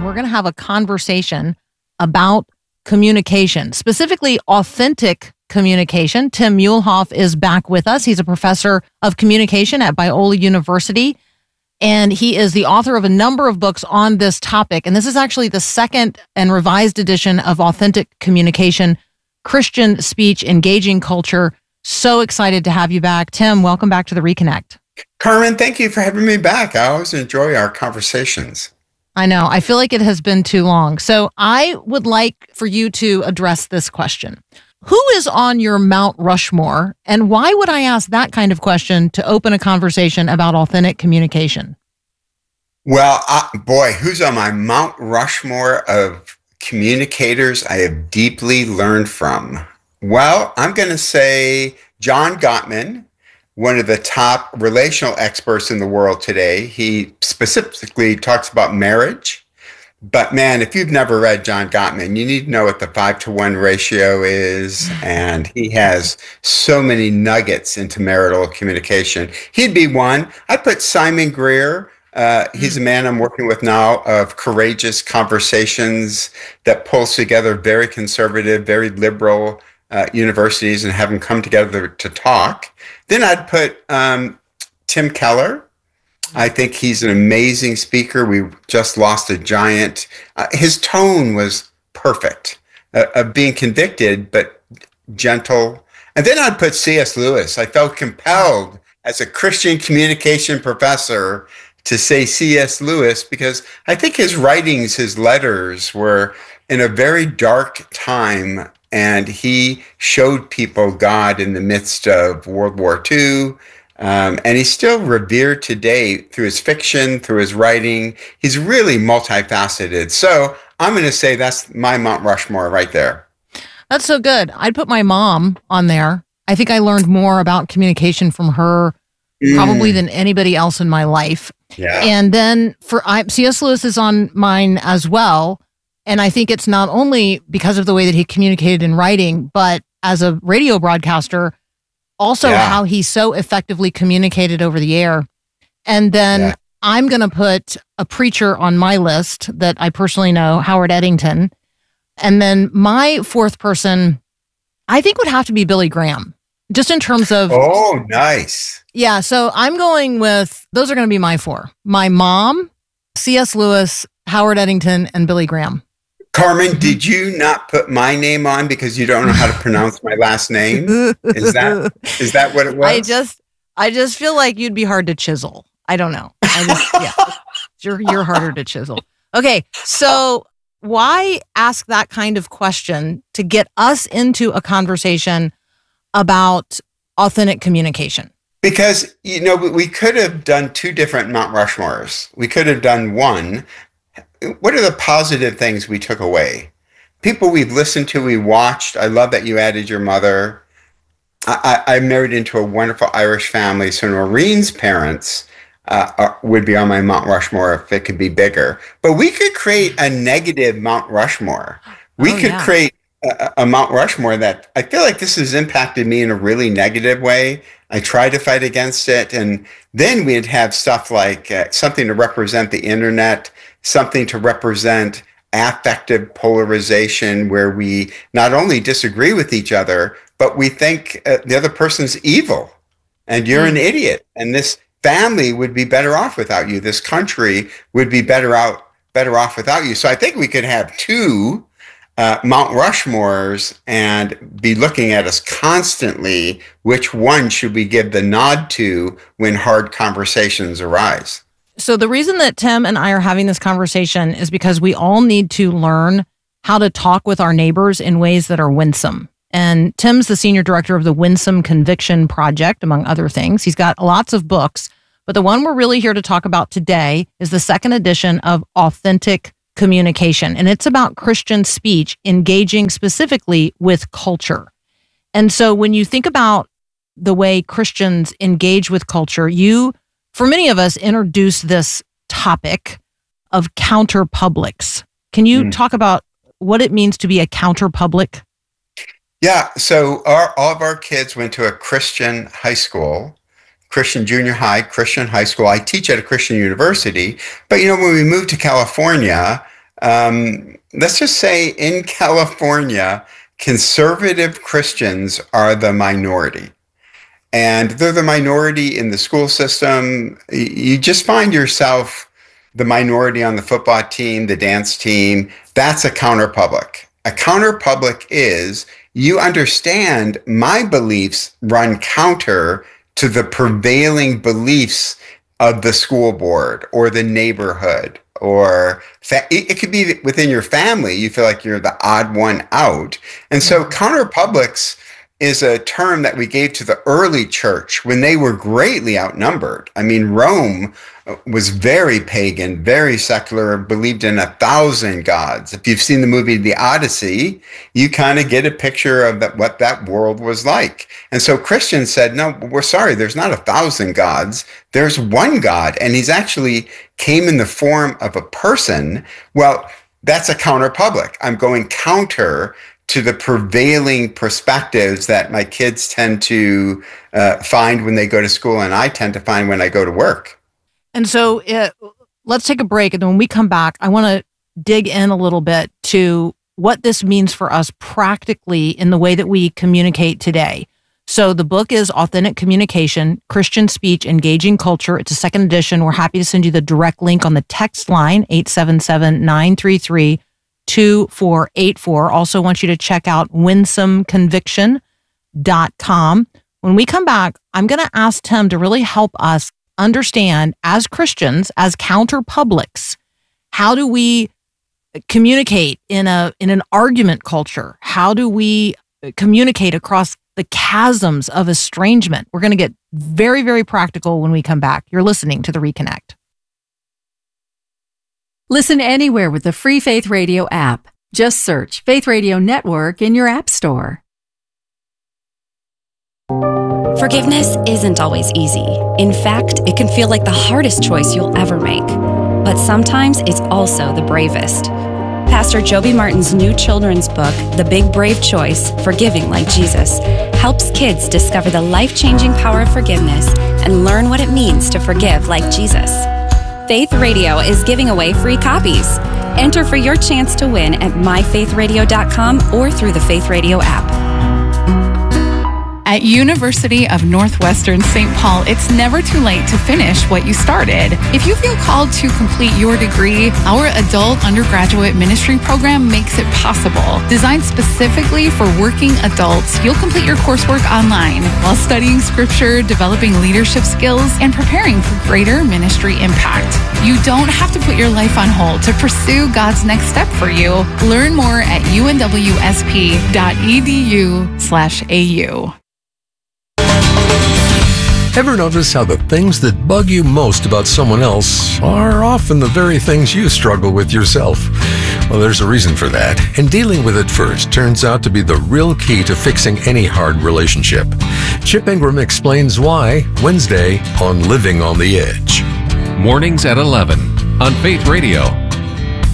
we're going to have a conversation about communication, specifically authentic communication. Tim Muehlhoff is back with us. He's a professor of communication at Biola University, and he is the author of a number of books on this topic. And this is actually the second and revised edition of Authentic Communication, Christian Speech, Engaging Culture. So excited to have you back. Tim, welcome back to the Reconnect. Carmen, thank you for having me back. I always enjoy our conversations. I know. I feel like it has been too long. So I would like for you to address this question. Who is on your Mount Rushmore, and why would I ask that kind of question to open a conversation about authentic communication? Well, boy, who's on my Mount Rushmore of communicators I have deeply learned from? Well, I'm going to say John Gottman, one of the top relational experts in the world today. He specifically talks about marriage. But man, if you've never read John Gottman, you need to know what the 5-to-1 ratio is. And he has so many nuggets into marital communication. He'd be one. I'd put Simon Greer. He's a man I'm working with now of courageous conversations that pulls together very conservative, very liberal universities and have them come together to talk. Then I'd put Tim Keller. I think he's an amazing speaker. We just lost a giant. His tone was perfect, of being convicted, but gentle. And then I'd put C.S. Lewis. I felt compelled as a Christian communication professor to say C.S. Lewis because I think his writings, his letters were in a very dark time, and he showed people God in the midst of World War II. And he's still revered today through his fiction, through his writing. He's really multifaceted. So I'm going to say that's my Mount Rushmore right there. That's so good. I'd put my mom on there. I think I learned more about communication from her probably than anybody else in my life. Yeah. And then C.S. Lewis is on mine as well. And I think it's not only because of the way that he communicated in writing, but as a radio broadcaster, also how he so effectively communicated over the air. And then I'm going to put a preacher on my list that I personally know, Howard Eddington. And then my fourth person, I think would have to be Billy Graham, just in terms of... Oh, nice. Yeah, so I'm going with, those are going to be my four. My mom, C.S. Lewis, Howard Eddington, and Billy Graham. Carmen, did you not put my name on because you don't know how to pronounce my last name? Is that what it was? I just feel like you'd be hard to chisel. I don't know. You're harder to chisel. Okay, so why ask that kind of question to get us into a conversation about authentic communication? Because, we could have done two different Mount Rushmores. We could have done one. What are the positive things we took away? People we've listened to, we watched. I love that you added your mother. I married into a wonderful Irish family, so Noreen's parents would be on my Mount Rushmore if it could be bigger. But we could create a negative Mount Rushmore. We could create a Mount Rushmore that I feel like this has impacted me in a really negative way. I try to fight against it. And then we'd have stuff like something to represent the internet, something to represent affective polarization where we not only disagree with each other, but we think the other person's evil and you're an idiot. And this family would be better off without you. This country would be better off without you. So I think we could have two Mount Rushmores and be looking at us constantly. Which one should we give the nod to when hard conversations arise? So the reason that Tim and I are having this conversation is because we all need to learn how to talk with our neighbors in ways that are winsome. And Tim's the senior director of the Winsome Conviction Project, among other things. He's got lots of books, but the one we're really here to talk about today is the second edition of Authentic Communication. And it's about Christian speech engaging specifically with culture. And so when you think about the way Christians engage with culture, for many of us, introduce this topic of counterpublics. Can you talk about what it means to be a counterpublic? Yeah, so all of our kids went to a Christian high school, Christian junior high, Christian high school. I teach at a Christian university, but when we moved to California, let's just say in California, conservative Christians are the minority. And they're the minority in the school system. You just find yourself the minority on the football team, the dance team. That's a counterpublic. A counterpublic is you understand my beliefs run counter to the prevailing beliefs of the school board or the neighborhood, or it could be within your family. You feel like you're the odd one out. And so counterpublics is a term that we gave to the early church when they were greatly outnumbered. I mean, Rome was very pagan, very secular, believed in 1,000 gods. If you've seen the movie The Odyssey, you kind of get a picture of what that world was like. And so Christians said, no, we're sorry, there's not 1,000 gods. There's one God, and he's actually came in the form of a person. Well, that's a counterpublic. I'm going counter to the prevailing perspectives that my kids tend to find when they go to school, and I tend to find when I go to work. And so let's take a break. And then when we come back, I want to dig in a little bit to what this means for us practically in the way that we communicate today. So the book is Authentic Communication, Christian Speech, Engaging Culture. It's a second edition. We're happy to send you the direct link on the text line, 877-933-2484. Also want you to check out winsomeconviction.com. When we come back, I'm going to ask Tim to really help us understand, as Christians, as counterpublics, how do we communicate in an argument culture? How do we communicate across the chasms of estrangement? We're going to get very, very practical when we come back. You're listening to The Reconnect. Listen anywhere with the free Faith Radio app. Just search Faith Radio Network in your app store. Forgiveness isn't always easy. In fact, it can feel like the hardest choice you'll ever make. But sometimes it's also the bravest. Pastor Joby Martin's new children's book, The Big Brave Choice, Forgiving Like Jesus, helps kids discover the life-changing power of forgiveness and learn what it means to forgive like Jesus. Faith Radio is giving away free copies. Enter for your chance to win at myfaithradio.com or through the Faith Radio app. At University of Northwestern St. Paul, it's never too late to finish what you started. If you feel called to complete your degree, our adult undergraduate ministry program makes it possible. Designed specifically for working adults, you'll complete your coursework online while studying scripture, developing leadership skills, and preparing for greater ministry impact. You don't have to put your life on hold to pursue God's next step for you. Learn more at unwsp.edu/au. Ever notice how the things that bug you most about someone else are often the very things you struggle with yourself? Well, there's a reason for that, and dealing with it first turns out to be the real key to fixing any hard relationship. Chip Ingram explains why Wednesday on Living on the Edge. Mornings at 11 on Faith Radio.